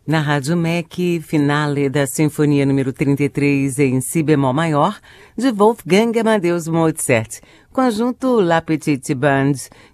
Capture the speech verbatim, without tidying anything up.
Na Rádio M E C, finale da Sinfonia número trinta e três em Si bemol maior, de Wolfgang Amadeus Mozart, conjunto La Petite Bande,